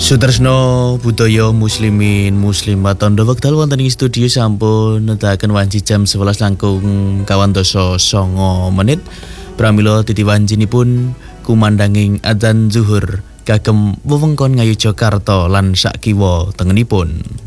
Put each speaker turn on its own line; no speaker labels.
Sutresno budaya muslimin muslimat tandha wekdal wonten ing studio sampun nedahaken wanci jam 11 langkung 29 menit. Pramila titi wancinipun kumandanging adzan zuhur kagem wewengkon Ngayu Jakarta lan sak kiwa tengenipun.